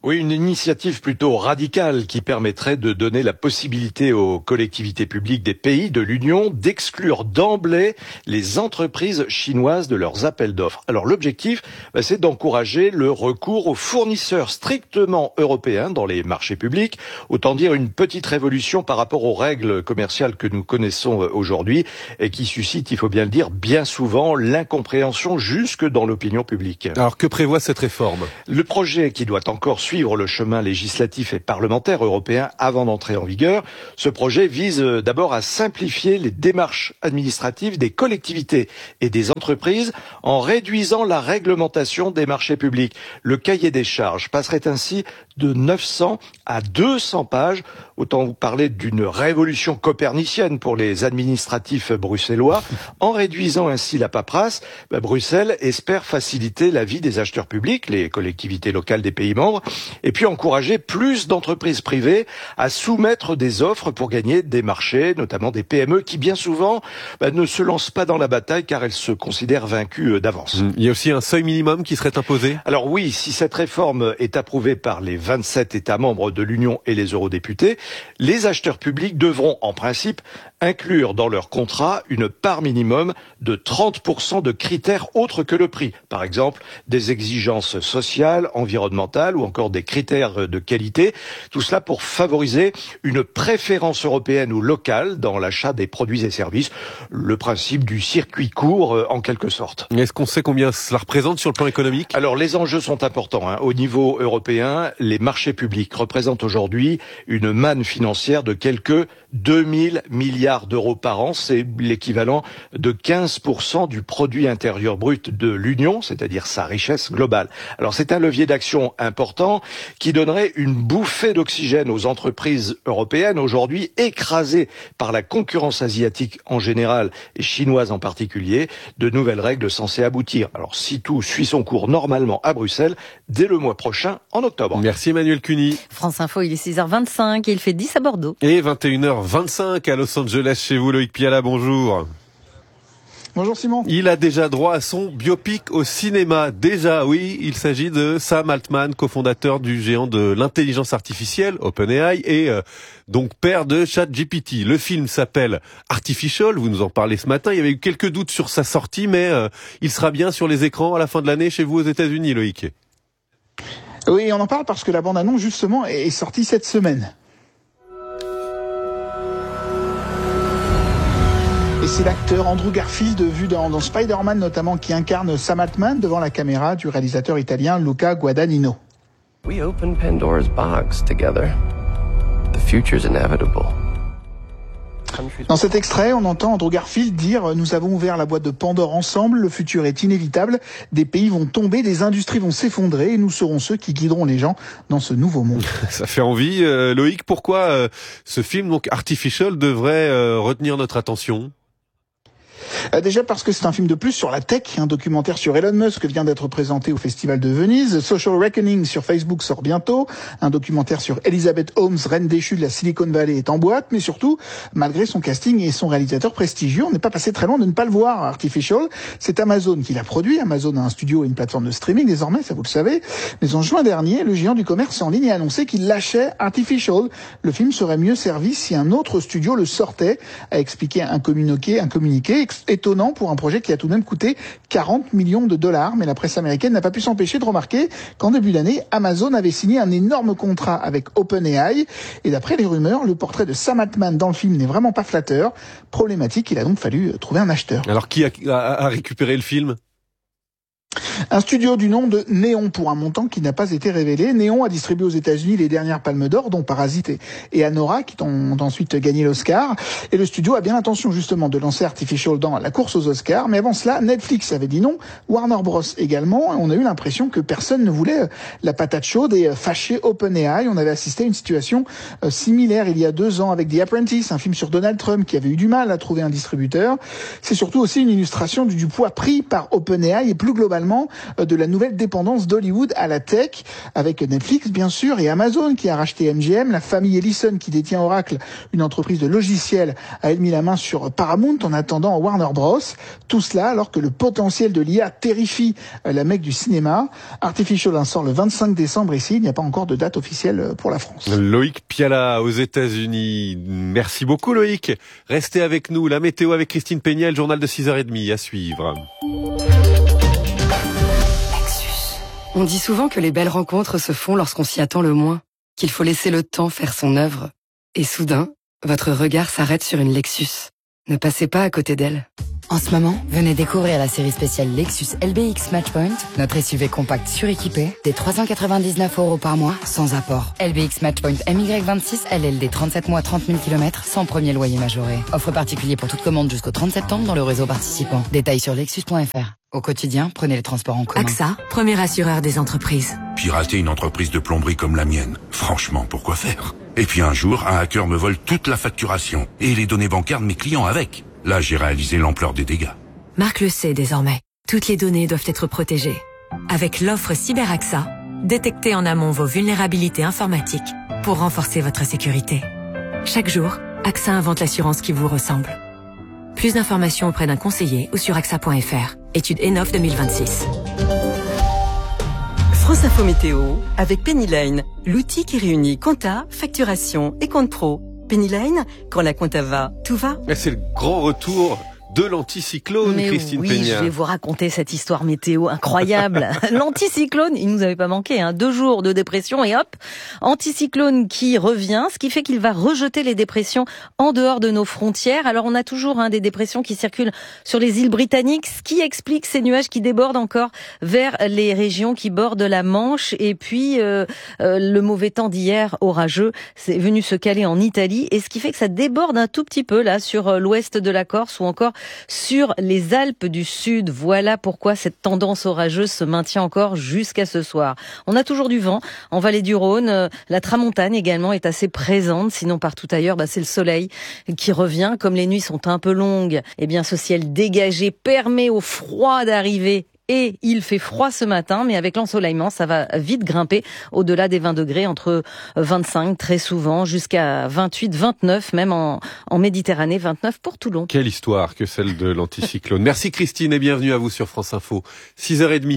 Oui, une initiative plutôt radicale qui permettrait de donner la possibilité aux collectivités publiques des pays de l'Union d'exclure d'emblée les entreprises chinoises de leurs appels d'offres. Alors l'objectif, bah, c'est d'encourager le recours aux fournisseurs strictement européens dans les marchés publics. Autant dire une petite révolution par rapport aux règles commerciales que nous connaissons aujourd'hui et qui suscitent, il faut bien le dire, bien souvent l'incompréhension jusque dans l'opinion publique. Alors que prévoit cette réforme ? Le projet qui doit encore suivre suivre le chemin législatif et parlementaire européen avant d'entrer en vigueur. Ce projet vise d'abord à simplifier les démarches administratives des collectivités et des entreprises en réduisant la réglementation des marchés publics. Le cahier des charges passerait ainsi de neuf cents à deux cents pages. Autant vous parler d'une révolution copernicienne pour les administratifs bruxellois. En réduisant ainsi la paperasse, bah, Bruxelles espère faciliter la vie des acheteurs publics, les collectivités locales des pays membres, et puis encourager plus d'entreprises privées à soumettre des offres pour gagner des marchés, notamment des P M E qui bien souvent bah, ne se lancent pas dans la bataille car elles se considèrent vaincues d'avance. Il y a aussi un seuil minimum qui serait imposé ? Alors oui, si cette réforme est approuvée par les vingt-sept États membres de l'Union et les eurodéputés, les acheteurs publics devront en principe inclure dans leur contrat une part minimum de trente pour cent de critères autres que le prix. Par exemple, des exigences sociales, environnementales ou encore des critères de qualité. Tout cela pour favoriser une préférence européenne ou locale dans l'achat des produits et services. Le principe du circuit court, en quelque sorte. Est-ce qu'on sait combien cela représente sur le plan économique ? Alors, les enjeux sont importants. Hein. Au niveau européen, les marchés publics représentent aujourd'hui une manne financière de quelques deux mille milliards d'euros par an. C'est l'équivalent de quinze pour cent du produit intérieur brut de l'Union, c'est-à-dire sa richesse globale. Alors c'est un levier d'action important qui donnerait une bouffée d'oxygène aux entreprises européennes aujourd'hui écrasées par la concurrence asiatique en général et chinoise en particulier. De nouvelles règles censées aboutir. Alors si tout suit son cours normalement à Bruxelles, dès le mois prochain, en octobre. Merci Emmanuel Cuny. France Info, il est six heures vingt-cinq et il fait dix à Bordeaux. Et vingt et une heures vingt-cinq à Los Angeles chez vous, Loïc Piala, bonjour. Bonjour Simon. Il a déjà droit à son biopic au cinéma. Déjà, oui, il s'agit de Sam Altman, cofondateur du géant de l'intelligence artificielle, OpenAI, et euh, donc père de ChatGPT. Le film s'appelle Artificial, vous nous en parlez ce matin. Il y avait eu quelques doutes sur sa sortie, mais euh, il sera bien sur les écrans à la fin de l'année chez vous aux États-Unis, Loïc. Oui, on en parle parce que la bande-annonce, justement, est sortie cette semaine. Et c'est l'acteur Andrew Garfield, vu dans, dans Spider-Man notamment, qui incarne Sam Altman devant la caméra du réalisateur italien Luca Guadagnino. We open Pandora's box together. The future's inevitable. Dans cet extrait, on entend Andrew Garfield dire « Nous avons ouvert la boîte de Pandore ensemble, le futur est inévitable, des pays vont tomber, des industries vont s'effondrer et nous serons ceux qui guideront les gens dans ce nouveau monde. » Ça fait envie. Euh, Loïc, pourquoi euh, ce film, donc Artificial, devrait euh, retenir notre attention ? Euh, déjà parce que c'est un film de plus sur la tech, un documentaire sur Elon Musk vient d'être présenté au Festival de Venise, Social Reckoning sur Facebook sort bientôt, un documentaire sur Elizabeth Holmes, reine déchue de la Silicon Valley est en boîte, mais surtout, malgré son casting et son réalisateur prestigieux, on n'est pas passé très loin de ne pas le voir. Artificial, c'est Amazon qui l'a produit. Amazon a un studio et une plateforme de streaming désormais, ça vous le savez. Mais en juin dernier, le géant du commerce en ligne a annoncé qu'il lâchait Artificial. Le film serait mieux servi si un autre studio le sortait, a expliqué un communiqué, un communiqué étonnant pour un projet qui a tout de même coûté quarante millions de dollars. Mais la presse américaine n'a pas pu s'empêcher de remarquer qu'en début d'année, Amazon avait signé un énorme contrat avec OpenAI. Et d'après les rumeurs, le portrait de Sam Altman dans le film n'est vraiment pas flatteur. Problématique, il a donc fallu trouver un acheteur. Alors qui a, a, a récupéré le film ? Un studio du nom de Néon pour un montant qui n'a pas été révélé. Néon a distribué aux États-Unis les dernières Palmes d'Or, dont Parasite et, et Anora, qui ont ensuite gagné l'Oscar. Et le studio a bien l'intention justement de lancer Artificial dans la course aux Oscars. Mais avant cela, Netflix avait dit non, Warner Bros également. On a eu l'impression que personne ne voulait la patate chaude et fâcher OpenAI. On avait assisté à une situation similaire il y a deux ans avec The Apprentice, un film sur Donald Trump qui avait eu du mal à trouver un distributeur. C'est surtout aussi une illustration du, du poids pris par OpenAI et plus globalement également de la nouvelle dépendance d'Hollywood à la tech, avec Netflix bien sûr et Amazon qui a racheté M G M, la famille Ellison qui détient Oracle, une entreprise de logiciels, a elle mis la main sur Paramount en attendant Warner Bros. Tout cela alors que le potentiel de l'I A terrifie la mecque du cinéma. Artificial en sort le vingt-cinq décembre ici, il n'y a pas encore de date officielle pour la France. Loïc Piala aux États-Unis. Merci beaucoup Loïc. Restez avec nous, la météo avec Christine Peña, le journal de six heures trente à suivre. On dit souvent que les belles rencontres se font lorsqu'on s'y attend le moins, qu'il faut laisser le temps faire son œuvre. Et soudain, votre regard s'arrête sur une Lexus. Ne passez pas à côté d'elle. En ce moment, venez découvrir la série spéciale Lexus L B X Matchpoint, notre S U V compact suréquipé, des trois cent quatre-vingt-dix-neuf euros par mois, sans apport. L B X Matchpoint M Y vingt-six, L L D trente-sept mois, trente mille kilomètres, sans premier loyer majoré. Offre particulier pour toute commande jusqu'au trente septembre dans le réseau participant. Détails sur lexus point f r. Au quotidien, prenez les transports en commun. A X A, premier assureur des entreprises. Pirater une entreprise de plomberie comme la mienne, franchement, pourquoi faire? Et puis un jour, un hacker me vole toute la facturation et les données bancaires de mes clients avec. Là, j'ai réalisé l'ampleur des dégâts. Marc le sait désormais. Toutes les données doivent être protégées. Avec l'offre CyberAXA, détectez en amont vos vulnérabilités informatiques pour renforcer votre sécurité. Chaque jour, A X A invente l'assurance qui vous ressemble. Plus d'informations auprès d'un conseiller ou sur A X A point f r. Étude E N O V deux mille vingt-six. France Info Météo avec Pennyline, l'outil qui réunit compta, facturation et compte pro. Pennyline, quand la compta va, tout va. Et c'est le grand retour de l'anticyclone, Mais Christine oui, Peña. je vais vous raconter cette histoire météo incroyable. L'anticyclone, il nous avait pas manqué, hein. Deux jours de dépression et hop, anticyclone qui revient, ce qui fait qu'il va rejeter les dépressions en dehors de nos frontières. Alors on a toujours hein, des dépressions qui circulent sur les îles britanniques, ce qui explique ces nuages qui débordent encore vers les régions qui bordent la Manche. Et puis euh, euh, le mauvais temps d'hier, orageux, c'est venu se caler en Italie, et ce qui fait que ça déborde un tout petit peu là sur l'ouest de la Corse ou encore sur les Alpes du Sud. Voilà pourquoi cette tendance orageuse se maintient encore jusqu'à ce soir. On a toujours du vent en vallée du Rhône. La tramontane également est assez présente. Sinon, partout ailleurs, bah, c'est le soleil qui revient. Comme les nuits sont un peu longues, eh bien, ce ciel dégagé permet au froid d'arriver. Et il fait froid ce matin, mais avec l'ensoleillement, ça va vite grimper au-delà des vingt degrés, entre vingt-cinq très souvent, jusqu'à vingt-huit, vingt-neuf, même en, en Méditerranée, vingt-neuf pour Toulon. Quelle histoire que celle de l'anticyclone. Merci Christine et bienvenue à vous sur France Info. six heures trente.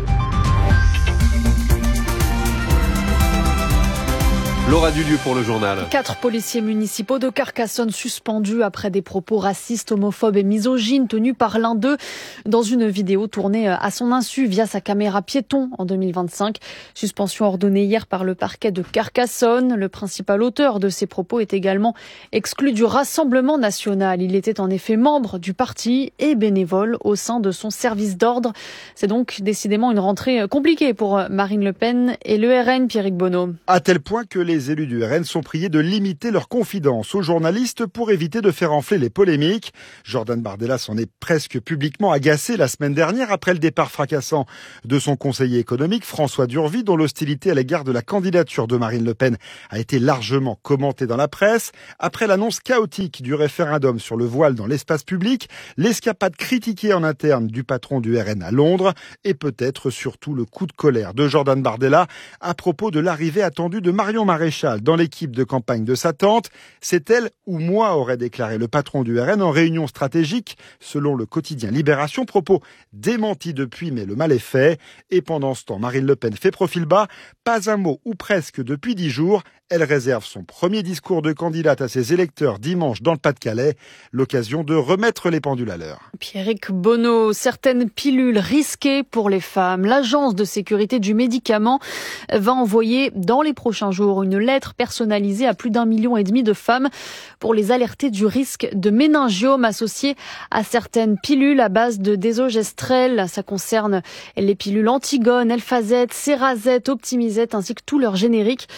Laura Dulieu pour le journal. Quatre policiers municipaux de Carcassonne suspendus après des propos racistes, homophobes et misogynes tenus par l'un d'eux dans une vidéo tournée à son insu via sa caméra piéton en deux mille vingt-cinq. Suspension ordonnée hier par le parquet de Carcassonne. Le principal auteur de ces propos est également exclu du Rassemblement national. Il était en effet membre du parti et bénévole au sein de son service d'ordre. C'est donc décidément une rentrée compliquée pour Marine Le Pen et le R N, Pierrick Bonneau. À tel point que les Les élus du R N sont priés de limiter leur confidence aux journalistes pour éviter de faire enfler les polémiques. Jordan Bardella s'en est presque publiquement agacé la semaine dernière après le départ fracassant de son conseiller économique François Durvy, dont l'hostilité à l'égard de la candidature de Marine Le Pen a été largement commentée dans la presse. Après l'annonce chaotique du référendum sur le voile dans l'espace public, l'escapade critiquée en interne du patron du R N à Londres et peut-être surtout le coup de colère de Jordan Bardella à propos de l'arrivée attendue de Marion Maréchal dans l'équipe de campagne de sa tante. C'est elle ou moi, aurait déclaré le patron du R N en réunion stratégique, selon le quotidien Libération, propos démentis depuis, mais le mal est fait. Et pendant ce temps, Marine Le Pen fait profil bas, pas un mot ou presque depuis dix jours. Elle réserve son premier discours de candidate à ses électeurs dimanche dans le Pas-de-Calais, l'occasion de remettre les pendules à l'heure. Pierrick Bonneau, certaines pilules risquées pour les femmes. L'Agence de sécurité du médicament va envoyer dans les prochains jours une lettre personnalisée à plus d'un million et demi de femmes pour les alerter du risque de méningiome associé à certaines pilules à base de désogestrel. Ça concerne les pilules Antigone, Elphazette, Cerazette, Optimizette ainsi que tous leurs génériques.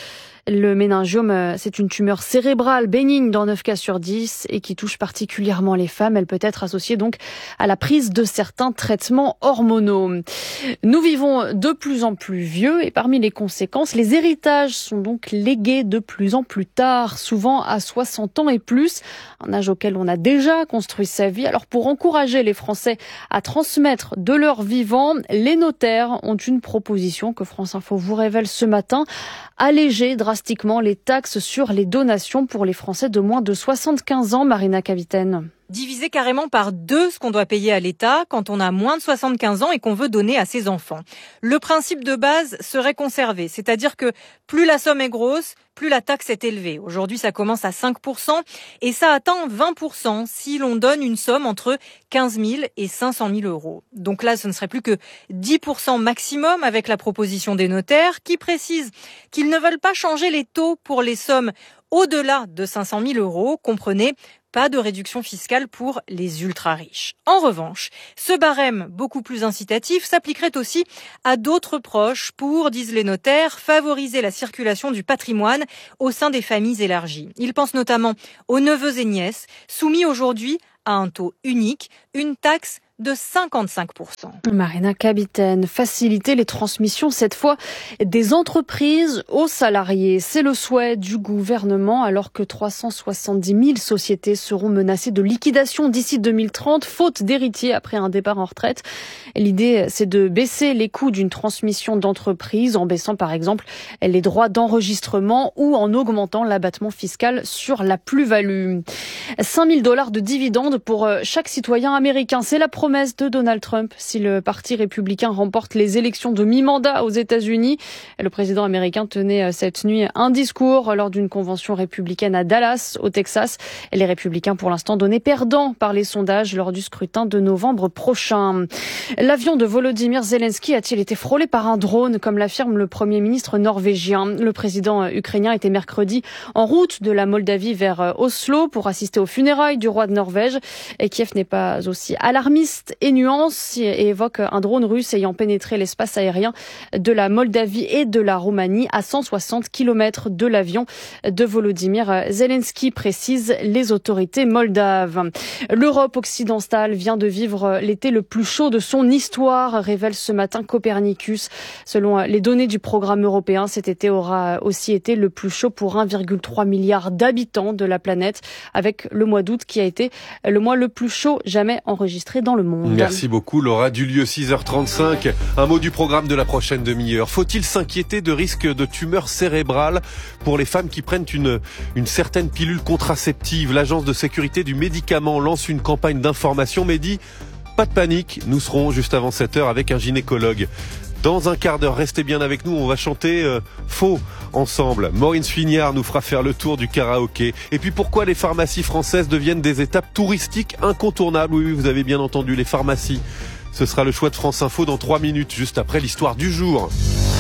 Le méningiome, c'est une tumeur cérébrale bénigne dans neuf cas sur dix et qui touche particulièrement les femmes. Elle peut être associée donc à la prise de certains traitements hormonaux. Nous vivons de plus en plus vieux et parmi les conséquences, les héritages sont donc légués de plus en plus tard, souvent à soixante ans et plus, un âge auquel on a déjà construit sa vie. Alors pour encourager les Français à transmettre de leur vivant, les notaires ont une proposition que France Info vous révèle ce matin. Alléger drastiquement les taxes sur les donations pour les Français de moins de soixante-quinze ans, Marina Cavitaine. Diviser carrément par deux ce qu'on doit payer à l'État quand on a moins de soixante-quinze ans et qu'on veut donner à ses enfants. Le principe de base serait conservé, c'est-à-dire que plus la somme est grosse, plus la taxe est élevée. Aujourd'hui, ça commence à cinq pour cent et ça atteint vingt pour cent si l'on donne une somme entre quinze mille et cinq cent mille euros. Donc là, ce ne serait plus que dix pour cent maximum avec la proposition des notaires qui précisent qu'ils ne veulent pas changer les taux pour les sommes au-delà de cinq cent mille euros. Comprenez, pas de réduction fiscale pour les ultra-riches. En revanche, ce barème beaucoup plus incitatif s'appliquerait aussi à d'autres proches pour, disent les notaires, favoriser la circulation du patrimoine au sein des familles élargies. Ils pensent notamment aux neveux et nièces, soumis aujourd'hui à un taux unique, une taxe de cinquante-cinq pour cent. Marina Cavitaine, faciliter les transmissions, cette fois des entreprises aux salariés. C'est le souhait du gouvernement alors que trois cent soixante-dix mille sociétés seront menacées de liquidation d'ici deux mille trente, faute d'héritiers après un départ en retraite. L'idée, c'est de baisser les coûts d'une transmission d'entreprise en baissant par exemple les droits d'enregistrement ou en augmentant l'abattement fiscal sur la plus-value. cinq mille dollars de dividendes pour chaque citoyen américain. C'est la promesse de Donald Trump si le parti républicain remporte les élections de mi-mandat aux États-Unis. Le président américain tenait cette nuit un discours lors d'une convention républicaine à Dallas, au Texas. Les républicains, pour l'instant, donnés perdants par les sondages lors du scrutin de novembre prochain. L'avion de Volodymyr Zelensky a-t-il été frôlé par un drone, comme l'affirme le Premier ministre norvégien? Le président ukrainien était mercredi en route de la Moldavie vers Oslo pour assister aux funérailles du roi de Norvège. Et Kiev n'est pas aussi alarmiste et nuance et évoque un drone russe ayant pénétré l'espace aérien de la Moldavie et de la Roumanie à cent soixante kilomètres de l'avion de Volodymyr Zelensky, précisent les autorités moldaves. L'Europe occidentale vient de vivre l'été le plus chaud de son histoire, révèle ce matin Copernicus. Selon les données du programme européen, cet été aura aussi été le plus chaud pour un virgule trois milliard d'habitants de la planète, avec le mois d'août qui a été le mois le plus chaud jamais enregistré dans le monde. Merci beaucoup Laura Dulieu, six heures trente-cinq. Un mot du programme de la prochaine demi-heure. Faut-il s'inquiéter de risques de tumeurs cérébrales pour les femmes qui prennent une, une certaine pilule contraceptive? L'Agence de sécurité du médicament lance une campagne d'information, mais dit pas de panique, nous serons juste avant sept heures avec un gynécologue. Dans un quart d'heure, restez bien avec nous, on va chanter euh, Faux ensemble. Maureen Sfignard nous fera faire le tour du karaoké. Et puis pourquoi les pharmacies françaises deviennent des étapes touristiques incontournables? Oui, oui, vous avez bien entendu, les pharmacies. Ce sera le choix de France Info dans trois minutes, juste après l'histoire du jour.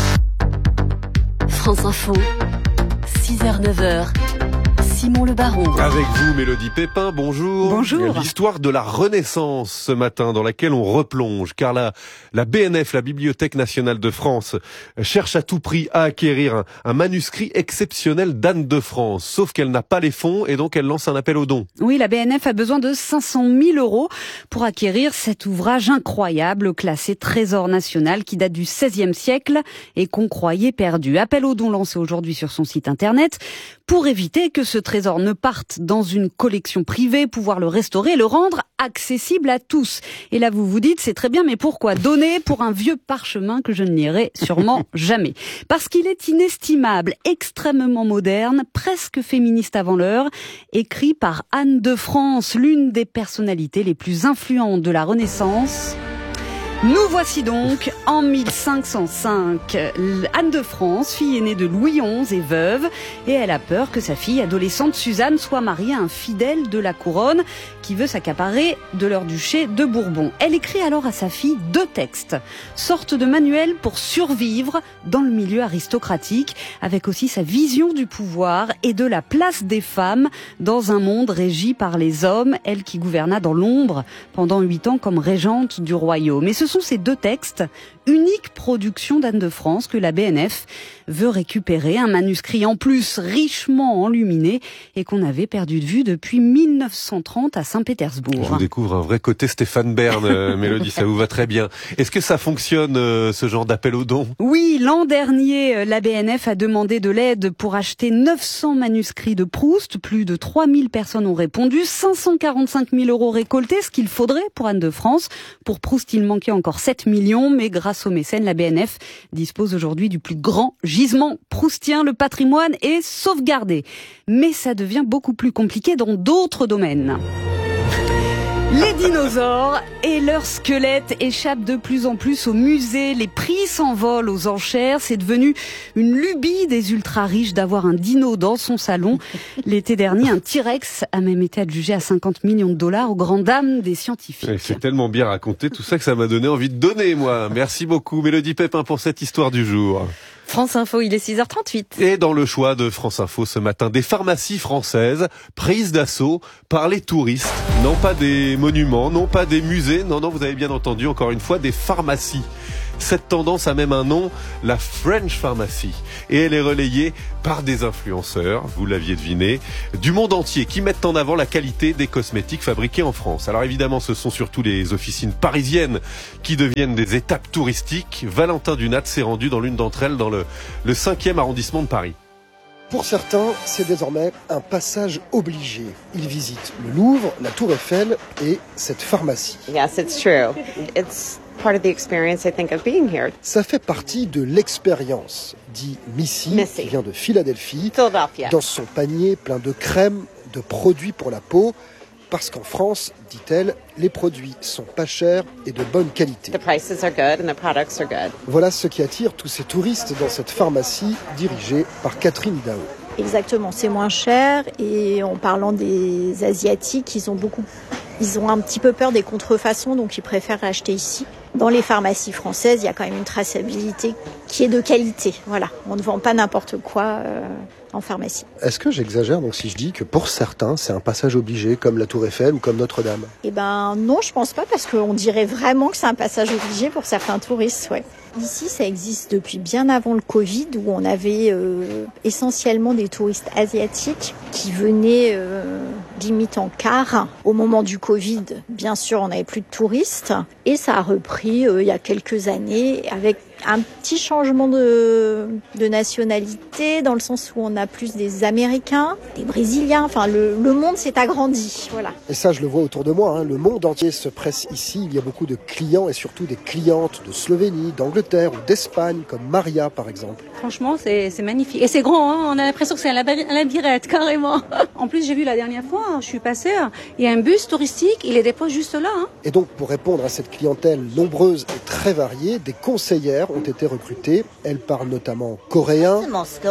France Info, six heures neuf heures. Simon Le Baron. Avec vous, Mélodie Pépin, bonjour. Bonjour. L'histoire de la Renaissance ce matin, dans laquelle on replonge, car la, la B N F, la Bibliothèque nationale de France, cherche à tout prix à acquérir un, un manuscrit exceptionnel d'Anne de France, sauf qu'elle n'a pas les fonds et donc elle lance un appel aux dons. Oui, la B N F a besoin de cinq cent mille euros pour acquérir cet ouvrage incroyable classé Trésor national qui date du seizième siècle et qu'on croyait perdu. Appel aux dons lancé aujourd'hui sur son site internet pour éviter que ce trésor ne parte dans une collection privée, pouvoir le restaurer et le rendre accessible à tous. Et là, vous vous dites, c'est très bien, mais pourquoi donner pour un vieux parchemin que je ne lirai sûrement jamais? Parce qu'il est inestimable, extrêmement moderne, presque féministe avant l'heure, écrit par Anne de France, l'une des personnalités les plus influentes de la Renaissance. Nous voici donc en mille cinq cent cinq. Anne de France, fille aînée de Louis onze et veuve, et elle a peur que sa fille adolescente Suzanne soit mariée à un fidèle de la couronne qui veut s'accaparer de leur duché de Bourbon. Elle écrit alors à sa fille deux textes, sorte de manuel pour survivre dans le milieu aristocratique, avec aussi sa vision du pouvoir et de la place des femmes dans un monde régi par les hommes, elle qui gouverna dans l'ombre pendant huit ans comme régente du royaume. Et ce sont ces deux textes, unique production d'Anne de France, que la B N F veut récupérer, un manuscrit en plus richement enluminé et qu'on avait perdu de vue depuis mille neuf cent trente à Saint-Pétersbourg. Je vous découvre un vrai côté Stéphane Bern, euh, Mélodie, ça vous va très bien. Est-ce que ça fonctionne, euh, ce genre d'appel aux dons ? Oui, l'an dernier, la B N F a demandé de l'aide pour acheter neuf cents manuscrits de Proust. Plus de trois mille personnes ont répondu, cinq cent quarante-cinq mille euros récoltés, ce qu'il faudrait pour Anne de France. Pour Proust, il manquait encore sept millions, mais grâce aux mécènes, la B N F dispose aujourd'hui du plus grand gisement proustien. Le patrimoine est sauvegardé. Mais ça devient beaucoup plus compliqué dans d'autres domaines. Les dinosaures et leurs squelettes échappent de plus en plus au musée. Les prix s'envolent aux enchères. C'est devenu une lubie des ultra-riches d'avoir un dino dans son salon. L'été dernier, un T-Rex a même été adjugé à cinquante millions de dollars aux grandes dames des scientifiques. Et c'est tellement bien raconté, tout ça, que ça m'a donné envie de donner, moi. Merci beaucoup, Mélodie Pépin, pour cette histoire du jour. France Info, il est six heures trente-huit. Et dans le choix de France Info ce matin, des pharmacies françaises prises d'assaut par les touristes. Non pas des monuments, non pas des musées, non, non, vous avez bien entendu, encore une fois, des pharmacies. Cette tendance a même un nom, la French Pharmacy. Et elle est relayée par des influenceurs, vous l'aviez deviné, du monde entier, qui mettent en avant la qualité des cosmétiques fabriqués en France. Alors évidemment, ce sont surtout les officines parisiennes qui deviennent des étapes touristiques. Valentin Dunat s'est rendu dans l'une d'entre elles, dans le, le cinquième arrondissement de Paris. Pour certains, c'est désormais un passage obligé. Ils visitent le Louvre, la Tour Eiffel et cette pharmacie. Yes, it's true. It's part of the experience, I think, of being here. Ça fait partie de l'expérience, dit Missy, Missy. qui vient de Philadelphie, Philadelphia. Dans son panier plein de crèmes, de produits pour la peau. Parce qu'en France, dit-elle, les produits sont pas chers et de bonne qualité. The prices are good and the products are good. Voilà ce qui attire tous ces touristes dans cette pharmacie dirigée par Catherine Dao. Exactement, c'est moins cher et en parlant des Asiatiques, ils ont beaucoup, ils ont un petit peu peur des contrefaçons, donc ils préfèrent acheter ici. Dans les pharmacies françaises, il y a quand même une traçabilité qui est de qualité. Voilà, on ne vend pas n'importe quoi euh, en pharmacie. Est-ce que j'exagère donc si je dis que pour certains, c'est un passage obligé, comme la Tour Eiffel ou comme Notre-Dame ? Eh ben non, je pense pas, parce qu'on dirait vraiment que c'est un passage obligé pour certains touristes, ouais. Ici, ça existe depuis bien avant le Covid, où on avait euh, essentiellement des touristes asiatiques qui venaient euh, limite en car. Au moment du Covid, bien sûr, on n'avait plus de touristes. Et ça a repris euh, il y a quelques années avec un petit changement de, de nationalité, dans le sens où on a plus des Américains, des Brésiliens. Enfin, le, le monde s'est agrandi, voilà. Et ça, je le vois autour de moi, hein. Le monde entier se presse ici. Il y a beaucoup de clients et surtout des clientes de Slovénie, d'Angleterre ou d'Espagne, comme Maria, par exemple. Franchement, c'est, c'est magnifique. Et c'est grand, hein. On a l'impression que c'est un labyrinthe, carrément. En plus, j'ai vu la dernière fois, je suis passée, il y a un bus touristique, il les dépose juste là. Hein. Et donc, pour répondre à cette clientèle nombreuse et très variée, des conseillères ont été recrutées. Elles parlent notamment coréen,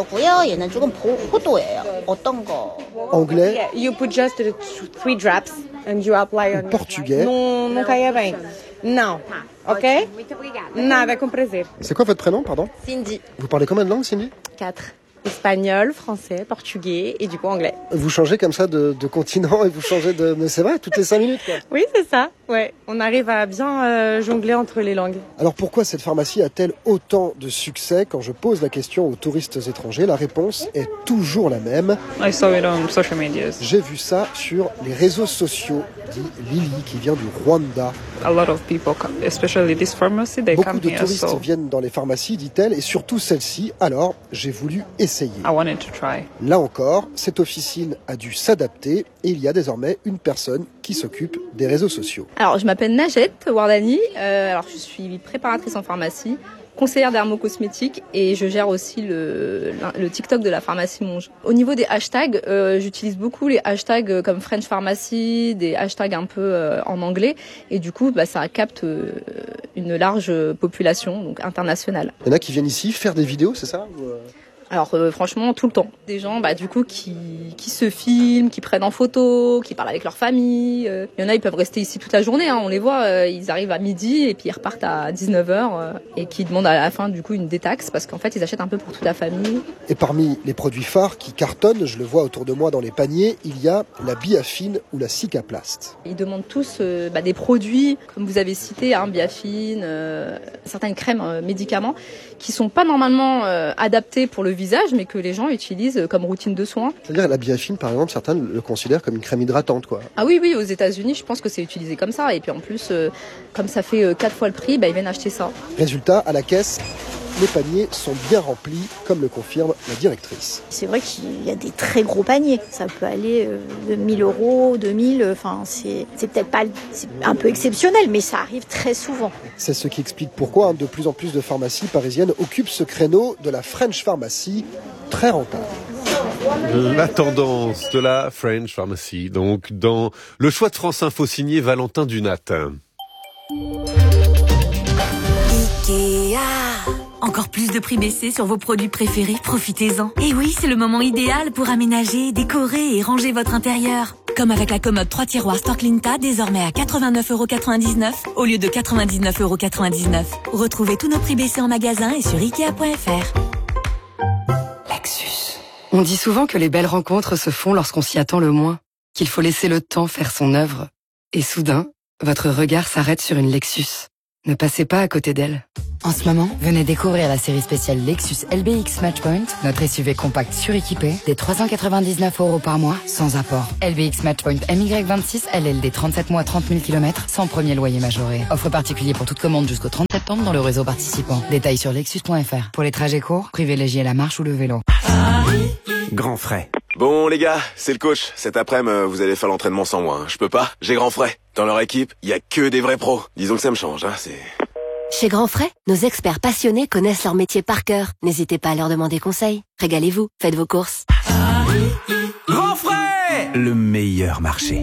anglais, You put just three drops and you apply on portugais. Non, não caia bem. Não. Ok? Nada, com prazer. C'est quoi votre prénom, pardon? Cindy. Vous parlez combien de langues, Cindy? Quatre. Espagnol, français, portugais et du coup anglais. Vous changez comme ça de, de continent et vous changez de... Mais c'est vrai, toutes les cinq minutes, quoi. Oui, c'est ça. Ouais, on arrive à bien euh, jongler entre les langues. Alors pourquoi cette pharmacie a-t-elle autant de succès? Quand je pose la question aux touristes étrangers, la réponse est toujours la même. I saw it on social media. J'ai vu ça sur les réseaux sociaux, dit Lily, qui vient du Rwanda. A lot of people come, especially this pharmacy, they Beaucoup come de here, touristes so viennent dans les pharmacies, dit-elle, et surtout celle-ci. Alors, j'ai voulu essayer. I wanted to try. Là encore, cette officine a dû s'adapter et il y a désormais une personne qui s'occupe des réseaux sociaux. Alors, je m'appelle Najette Wardani. Euh, alors, je suis préparatrice en pharmacie, conseillère dermocosmétique et je gère aussi le, le TikTok de la pharmacie Monge. Au niveau des hashtags, euh, j'utilise beaucoup les hashtags comme French Pharmacy, des hashtags un peu euh, en anglais et du coup, bah, ça capte euh, une large population, donc internationale. Il y en a qui viennent ici faire des vidéos, c'est ça ou... Alors euh, franchement, tout le temps. Des gens, bah du coup, qui qui se filment, qui prennent en photo, qui parlent avec leur famille. Euh, il y en a, ils peuvent rester ici toute la journée. Hein, on les voit, euh, ils arrivent à midi et puis ils repartent à dix-neuf heures euh, et qui demandent à la fin du coup une détaxe parce qu'en fait, ils achètent un peu pour toute la famille. Et parmi les produits phares qui cartonnent, je le vois autour de moi dans les paniers, il y a la Biafine ou la Cicaplast. Ils demandent tous euh, bah, des produits, comme vous avez cité, hein, Biafine, euh, certaines crèmes, euh, médicaments, qui sont pas normalement euh, adaptés pour le visage, mais que les gens utilisent comme routine de soins. C'est-à-dire la Biafine, par exemple, certains le considèrent comme une crème hydratante, quoi. Ah oui, oui, aux États-Unis, je pense que c'est utilisé comme ça. Et puis en plus, euh, comme ça fait euh, quatre fois le prix, bah, ils viennent acheter ça. Résultat, à la caisse, les paniers sont bien remplis, comme le confirme la directrice. C'est vrai qu'il y a des très gros paniers. Ça peut aller de mille euros, deux mille, enfin, c'est, c'est peut-être pas, c'est un peu exceptionnel, mais ça arrive très souvent. C'est ce qui explique pourquoi hein, de plus en plus de pharmacies parisiennes occupent ce créneau de la French Pharmacy, très rentable. La tendance de la French Pharmacy, donc dans le choix de France Info signé Valentin Dunat. Ikea. Encore plus de prix baissés sur vos produits préférés, profitez-en. Et oui, c'est le moment idéal pour aménager, décorer et ranger votre intérieur. Comme avec la commode trois tiroirs Storklinta, désormais à quatre-vingt-neuf euros quatre-vingt-dix-neuf au lieu de quatre-vingt-dix-neuf euros quatre-vingt-dix-neuf. Retrouvez tous nos prix baissés en magasin et sur ikea point f r. Lexus. On dit souvent que les belles rencontres se font lorsqu'on s'y attend le moins, qu'il faut laisser le temps faire son œuvre. Et soudain, votre regard s'arrête sur une Lexus. Ne passez pas à côté d'elle. En ce moment, venez découvrir la série spéciale Lexus L B X Matchpoint, notre S U V compact suréquipé, des trois cent quatre-vingt-dix-neuf euros par mois, sans apport. L B X Matchpoint M Y vingt-six, L L D trente-sept mois, trente mille kilomètres, sans premier loyer majoré. Offre particulier pour toute commande jusqu'au trente septembre dans le réseau participant. Détails sur lexus point f r. Pour les trajets courts, privilégiez la marche ou le vélo. Grand frais. Bon les gars, c'est le coach. Cet après-midi, vous allez faire l'entraînement sans moi. Hein. Je peux pas, j'ai grand frais. Dans leur équipe, il y a que des vrais pros. Disons que ça me change, hein, c'est... Chez Grand Frais, nos experts passionnés connaissent leur métier par cœur. N'hésitez pas à leur demander conseil. Régalez-vous, faites vos courses. Grand Frais, le meilleur marché.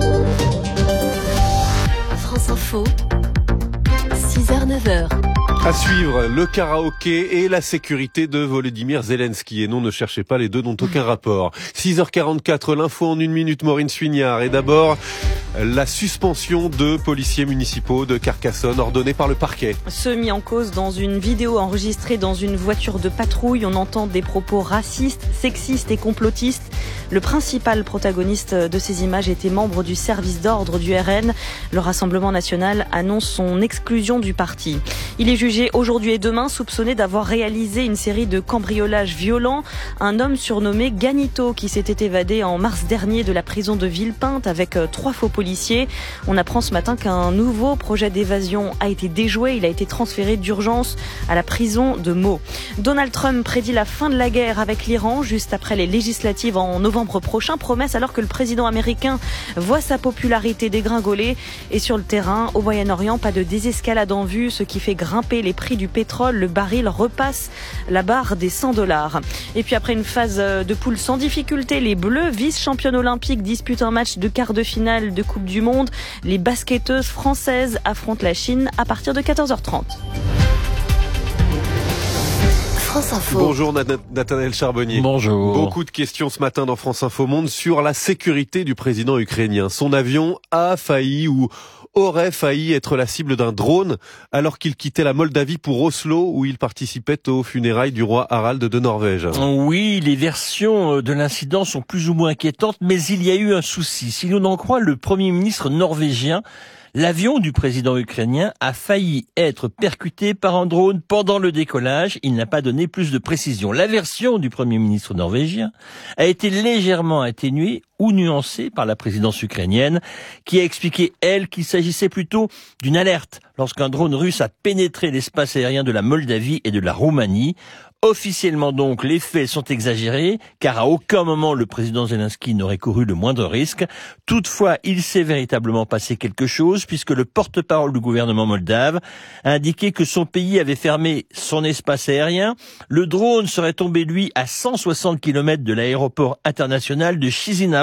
France Info, six heures neuf heures. À suivre, le karaoké et la sécurité de Volodymyr Zelensky. Et non, ne cherchez pas, les deux n'ont aucun rapport. six heures quarante-quatre, l'info en une minute, Maureen Suignard. Et d'abord, la suspension de policiers municipaux de Carcassonne ordonnée par le parquet. Ceux mis en cause dans une vidéo enregistrée dans une voiture de patrouille. On entend des propos racistes, sexistes et complotistes. Le principal protagoniste de ces images était membre du service d'ordre du R N. Le Rassemblement national annonce son exclusion du parti. Il est jugé aujourd'hui et demain soupçonné d'avoir réalisé une série de cambriolages violents. Un homme surnommé Ganito qui s'était évadé en mars dernier de la prison de Villepinte avec trois faux policiers. On apprend ce matin qu'un nouveau projet d'évasion a été déjoué. Il a été transféré d'urgence à la prison de Meaux. Donald Trump prédit la fin de la guerre avec l'Iran juste après les législatives en novembre prochain. Promesse alors que le président américain voit sa popularité dégringoler. Et sur le terrain, au Moyen-Orient, pas de désescalade en vue, ce qui fait grimper les prix du pétrole. Le baril repasse la barre des cent dollars. Et puis après une phase de poule sans difficulté, les Bleus, vice-championnes olympiques, disputent un match de quart de finale de Coupe du Monde. Les basketteuses françaises affrontent la Chine à partir de quatorze heures trente. France Info. Bonjour Nathanaël Charbonnier. Bonjour. Beaucoup de questions ce matin dans France Info Monde sur la sécurité du président ukrainien. Son avion a failli ou aurait failli être la cible d'un drone alors qu'il quittait la Moldavie pour Oslo où il participait aux funérailles du roi Harald de Norvège. Oui, les versions de l'incident sont plus ou moins inquiétantes, mais il y a eu un souci. Si l'on en croit le Premier ministre norvégien, l'avion du président ukrainien a failli être percuté par un drone pendant le décollage. Il n'a pas donné plus de précision. La version du Premier ministre norvégien a été légèrement atténuée ou nuancée par la présidence ukrainienne, qui a expliqué, elle, qu'il s'agissait plutôt d'une alerte lorsqu'un drone russe a pénétré l'espace aérien de la Moldavie et de la Roumanie. Officiellement donc, les faits sont exagérés, car à aucun moment le président Zelensky n'aurait couru le moindre risque. Toutefois, il s'est véritablement passé quelque chose, puisque le porte-parole du gouvernement moldave a indiqué que son pays avait fermé son espace aérien. Le drone serait tombé, lui, à cent soixante kilomètres de l'aéroport international de Chisinau,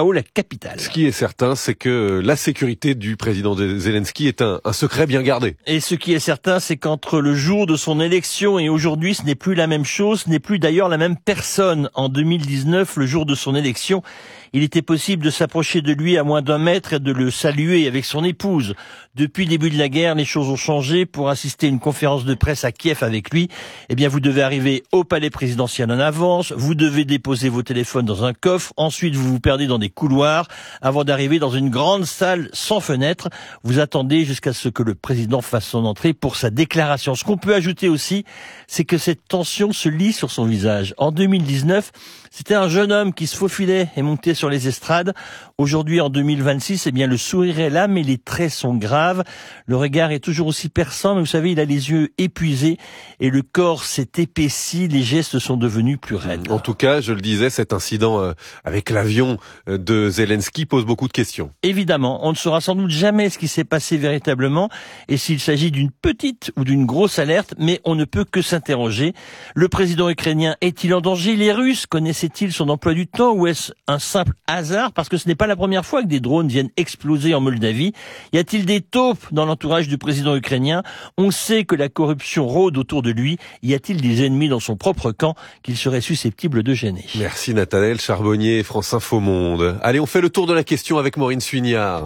Chisinau, la capitale. Ce qui est certain, c'est que la sécurité du président Zelensky est un, un secret bien gardé. Et ce qui est certain, c'est qu'entre le jour de son élection et aujourd'hui, ce n'est plus la même chose, ce n'est plus d'ailleurs la même personne. En deux mille dix-neuf, le jour de son élection, il était possible de s'approcher de lui à moins d'un mètre et de le saluer avec son épouse. Depuis le début de la guerre, les choses ont changé. Pour assister à une conférence de presse à Kiev avec lui, eh bien, vous devez arriver au palais présidentiel en avance, vous devez déposer vos téléphones dans un coffre, ensuite vous vous perdez dans des couloirs avant d'arriver dans une grande salle sans fenêtre. Vous attendez jusqu'à ce que le président fasse son entrée pour sa déclaration. Ce qu'on peut ajouter aussi, c'est que cette tension se lit sur son visage. En deux mille dix-neuf, c'était un jeune homme qui se faufilait et montait sur les estrades. Aujourd'hui, en deux mille vingt-six, eh bien, le sourire est là, mais les traits sont graves. Le regard est toujours aussi perçant, mais vous savez, il a les yeux épuisés et le corps s'est épaissi. Les gestes sont devenus plus raides. En tout cas, je le disais, cet incident avec l'avion de Zelensky pose beaucoup de questions. Évidemment, on ne saura sans doute jamais ce qui s'est passé véritablement et s'il s'agit d'une petite ou d'une grosse alerte, mais on ne peut que s'interroger. Le président ukrainien est-il en danger? Les Russes connaissaient-ils son emploi du temps ou est-ce un simple hasard? Parce que ce n'est pas la première fois que des drones viennent exploser en Moldavie. Y a-t-il des taupes dans l'entourage du président ukrainien? On sait que la corruption rôde autour de lui. Y a-t-il des ennemis dans son propre camp qu'il serait susceptible de gêner? Merci Nathanaël Charbonnier, France Info Monde. Allez, on fait le tour de la question avec Maureen Suignard.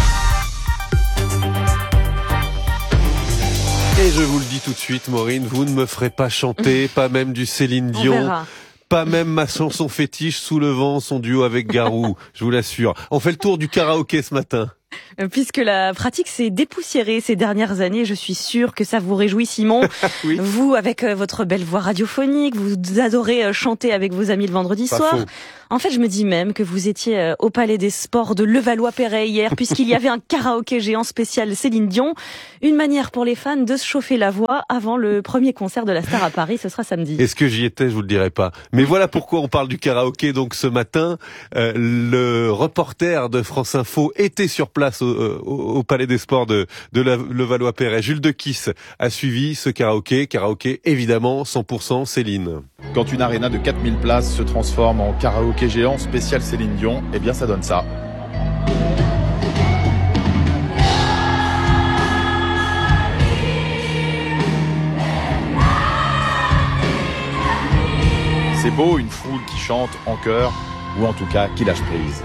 Et je vous le dis tout de suite, Maureen, vous ne me ferez pas chanter, pas même du Céline Dion. Pas même ma chanson fétiche, Sous le vent, son duo avec Garou, je vous l'assure. On fait le tour du karaoké ce matin. Puisque la pratique s'est dépoussiérée ces dernières années, je suis sûre que ça vous réjouit, Simon. Oui. Vous, avec votre belle voix radiophonique, vous adorez chanter avec vos amis le vendredi Pas soir. Faux. En fait, je me dis même que vous étiez au Palais des Sports de Levallois-Perret hier, puisqu'il y avait un karaoké géant spécial Céline Dion. Une manière pour les fans de se chauffer la voix avant le premier concert de la star à Paris. Ce sera samedi. Est-ce que j'y étais? Je vous le dirai pas. Mais voilà pourquoi on parle du karaoké. Donc ce matin, euh, le reporter de France Info était sur place au, au, au Palais des Sports de, de Levallois-Perret. Jules Dequisse a suivi ce karaoké. Karaoké, évidemment, cent pour cent Céline. Quand une aréna de quatre mille places se transforme en karaoké géant spécial Céline Dion, eh bien ça donne ça. C'est beau, une foule qui chante en chœur, ou en tout cas qui lâche prise.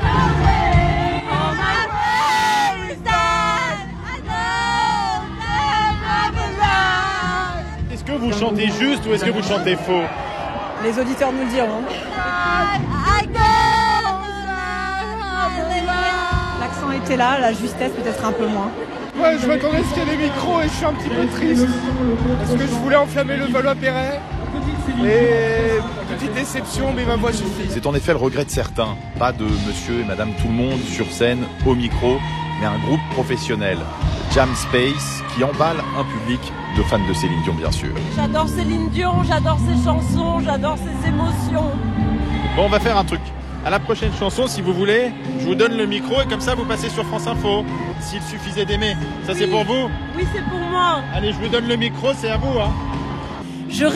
Est-ce que vous chantez juste ou est-ce que vous chantez faux? Les auditeurs nous le diront. L'accent était là, la justesse peut-être un peu moins. Ouais, je m'attendais à ce qu'il y ait des micros et je suis un petit peu triste. Parce que je voulais enflammer le Levallois-Perret. Et petite déception, mais ma voix suffit. C'est en effet le regret de certains. Pas de monsieur et madame tout le monde sur scène, au micro, mais un groupe professionnel, Jam Space, qui emballe un public de fans de Céline Dion, bien sûr. J'adore Céline Dion, j'adore ses chansons, j'adore ses émotions. Bon, on va faire un truc. À la prochaine chanson, si vous voulez, je vous donne le micro et comme ça, vous passez sur France Info. S'il suffisait d'aimer. Ça, oui. C'est pour vous? Oui, c'est pour moi. Allez, je vous donne le micro, c'est à vous, hein. Je